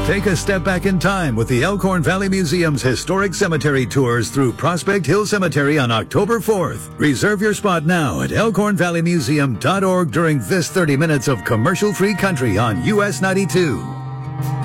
Take a step back in time with the Elkhorn Valley Museum's historic cemetery tours through Prospect Hill Cemetery on October 4th. Reserve your spot now at elkhornvalleymuseum.org during this 30 minutes of commercial-free country on US 92.